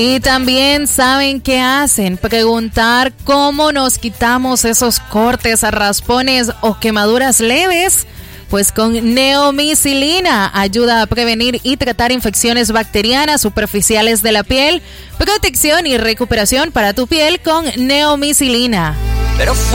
Y también saben qué hacen, preguntar cómo nos quitamos esos cortes, raspones o quemaduras leves. Pues con neomicilina ayuda a prevenir y tratar infecciones bacterianas superficiales de la piel, protección y recuperación para tu piel con neomicilina.